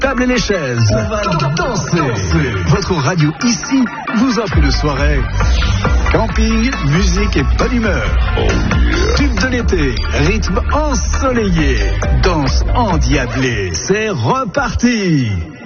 tables et les chaises. On va danser. Votre radio ici vous offre une soirée. Camping, musique et bonne humeur. Tube de l'été, rythme ensoleillé, danse endiablée. C'est reparti.